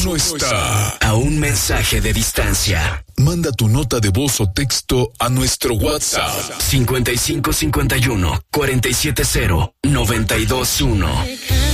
no está a un mensaje de distancia. Manda tu nota de voz o texto a nuestro WhatsApp 5551 470 921.